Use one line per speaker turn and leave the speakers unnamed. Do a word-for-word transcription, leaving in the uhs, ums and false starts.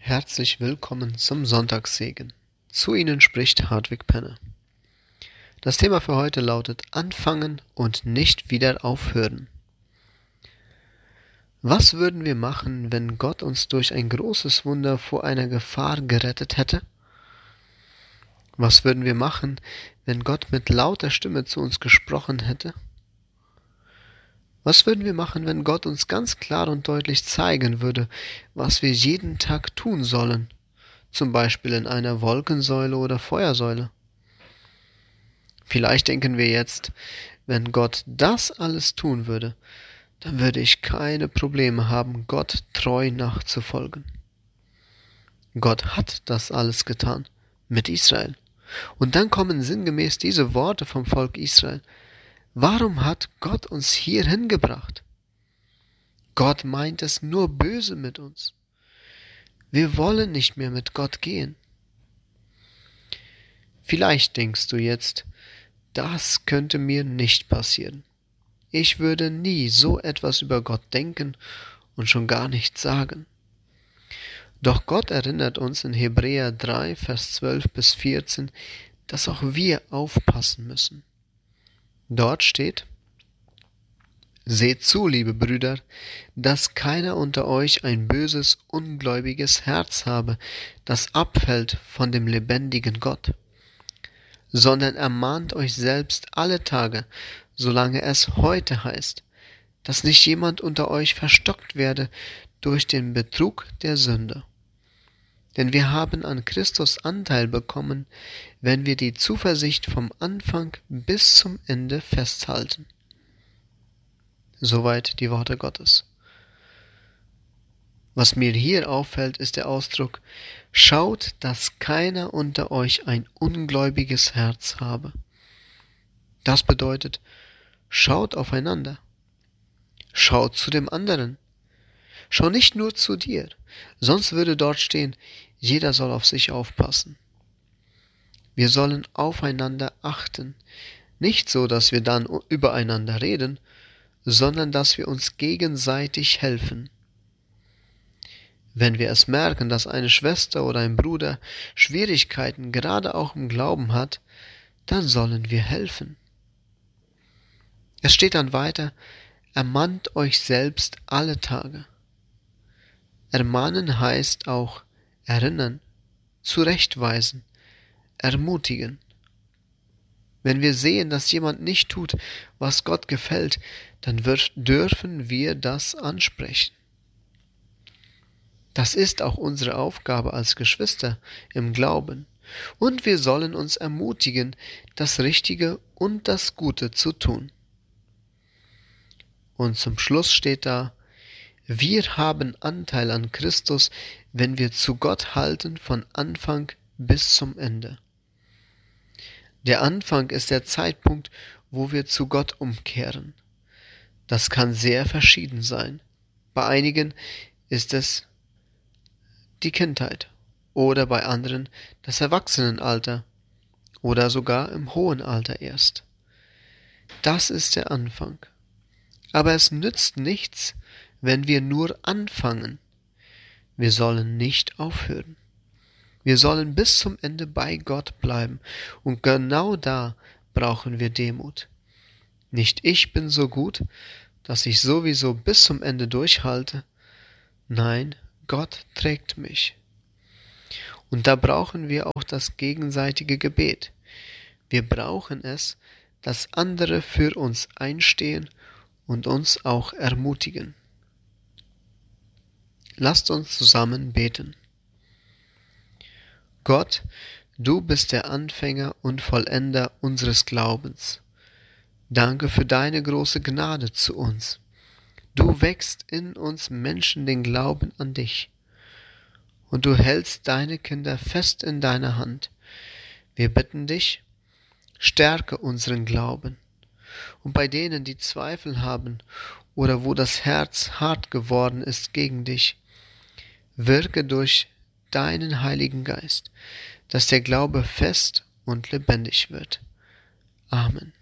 Herzlich willkommen zum Sonntagssegen. Zu Ihnen spricht Hartwig Penne. Das Thema für heute lautet Anfangen und nicht wieder aufhören. Was würden wir machen, wenn Gott uns durch ein großes Wunder vor einer Gefahr gerettet hätte? Was würden wir machen, wenn Gott mit lauter Stimme zu uns gesprochen hätte? Was würden wir machen, wenn Gott uns ganz klar und deutlich zeigen würde, was wir jeden Tag tun sollen, zum Beispiel in einer Wolkensäule oder Feuersäule? Vielleicht denken wir jetzt, wenn Gott das alles tun würde, dann würde ich keine Probleme haben, Gott treu nachzufolgen. Gott hat das alles getan, mit Israel. Und dann kommen sinngemäß diese Worte vom Volk Israel. Warum hat Gott uns hierhin gebracht? Gott meint es nur böse mit uns. Wir wollen nicht mehr mit Gott gehen. Vielleicht denkst du jetzt, das könnte mir nicht passieren. Ich würde nie so etwas über Gott denken und schon gar nicht sagen. Doch Gott erinnert uns in Hebräer drei, Vers zwölf bis vierzehn, dass auch wir aufpassen müssen. Dort steht: Seht zu, liebe Brüder, dass keiner unter euch ein böses, ungläubiges Herz habe, das abfällt von dem lebendigen Gott, sondern ermahnt euch selbst alle Tage, solange es heute heißt, dass nicht jemand unter euch verstockt werde durch den Betrug der Sünde. Denn wir haben an Christus Anteil bekommen, wenn wir die Zuversicht vom Anfang bis zum Ende festhalten. Soweit die Worte Gottes. Was mir hier auffällt, ist der Ausdruck: Schaut, dass keiner unter euch ein ungläubiges Herz habe. Das bedeutet, schaut aufeinander. Schaut zu dem anderen. Schau nicht nur zu dir, sonst würde dort stehen, jeder soll auf sich aufpassen. Wir sollen aufeinander achten, nicht so, dass wir dann übereinander reden, sondern dass wir uns gegenseitig helfen. Wenn wir es merken, dass eine Schwester oder ein Bruder Schwierigkeiten gerade auch im Glauben hat, dann sollen wir helfen. Es steht dann weiter: Ermahnt euch selbst alle Tage. Ermahnen heißt auch erinnern, zurechtweisen, ermutigen. Wenn wir sehen, dass jemand nicht tut, was Gott gefällt, dann wir, dürfen wir das ansprechen. Das ist auch unsere Aufgabe als Geschwister im Glauben. Und wir sollen uns ermutigen, das Richtige und das Gute zu tun. Und zum Schluss steht da: Wir haben Anteil an Christus, wenn wir zu Gott halten von Anfang bis zum Ende. Der Anfang ist der Zeitpunkt, wo wir zu Gott umkehren. Das kann sehr verschieden sein. Bei einigen ist es die Kindheit oder bei anderen das Erwachsenenalter oder sogar im hohen Alter erst. Das ist der Anfang. Aber es nützt nichts, wenn wir nur anfangen. Wir sollen nicht aufhören. Wir sollen bis zum Ende bei Gott bleiben. Und genau da brauchen wir Demut. Nicht ich bin so gut, dass ich sowieso bis zum Ende durchhalte. Nein, Gott trägt mich. Und da brauchen wir auch das gegenseitige Gebet. Wir brauchen es, dass andere für uns einstehen und uns auch ermutigen. Lasst uns zusammen beten. Gott, du bist der Anfänger und Vollender unseres Glaubens. Danke für deine große Gnade zu uns. Du wächst in uns Menschen den Glauben an dich. Und du hältst deine Kinder fest in deiner Hand. Wir bitten dich, stärke unseren Glauben. Und bei denen, die Zweifel haben oder wo das Herz hart geworden ist gegen dich, wirke durch deinen Heiligen Geist, dass der Glaube fest und lebendig wird. Amen.